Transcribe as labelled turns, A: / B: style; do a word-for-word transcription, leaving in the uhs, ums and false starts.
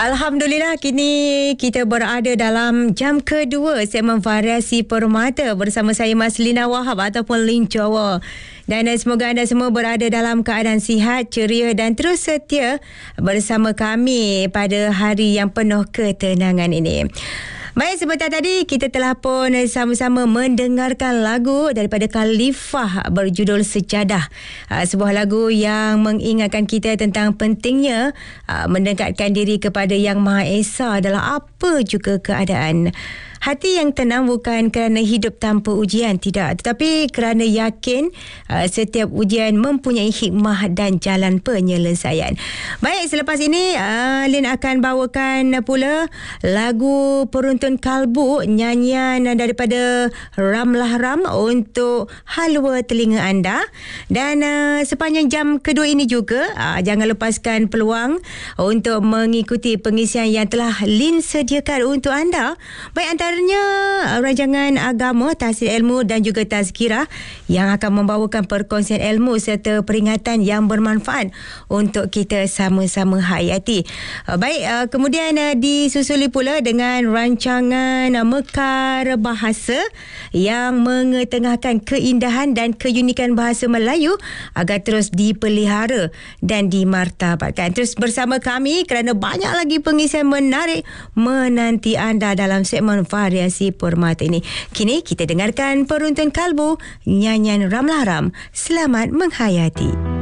A: Alhamdulillah, kini kita berada dalam jam kedua segmen Variasi Permata bersama saya Maslina Wahab ataupun Lin Jawa. Dan semoga anda semua berada dalam keadaan sihat, ceria dan terus setia bersama kami pada hari yang penuh ketenangan ini. Baik, sebentar tadi kita telah pun sama-sama mendengarkan lagu daripada Khalifah berjudul Sejadah. Sebuah lagu yang mengingatkan kita tentang pentingnya mendekatkan diri kepada Yang Maha Esa dalam apa juga keadaan. Hati yang tenang bukan kerana hidup tanpa ujian, tidak, tetapi kerana yakin uh, setiap ujian mempunyai hikmah dan jalan penyelesaian. Baik, selepas ini uh, Lin akan bawakan pula lagu Peruntun Kalbu, nyanyian daripada Ramlah Ram untuk halwa telinga anda. Dan uh, sepanjang jam kedua ini juga uh, jangan lepaskan peluang untuk mengikuti pengisian yang telah Lin sediakan untuk anda. Baik, antara rancangan agama, tahsil ilmu dan juga tazkirah yang akan membawakan perkongsian ilmu serta peringatan yang bermanfaat untuk kita sama-sama hayati. Baik, kemudian disusuli pula dengan rancangan Mekar Bahasa yang mengetengahkan keindahan dan keunikan bahasa Melayu agar terus dipelihara dan dimartabatkan. Terus bersama kami kerana banyak lagi pengisian menarik menanti anda dalam segmen Variasi Permata ini. Kini kita dengarkan Peruntun Kalbu, nyanyian Ramlah Ram. Selamat menghayati.